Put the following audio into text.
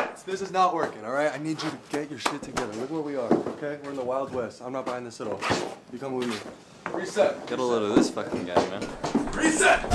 This is not working, all right? I need you to get your shit together. Look where we are, okay? We're in the Wild West. I'm not buying this at all. You come with me. Reset. Get a load of this fucking guy, man. Reset!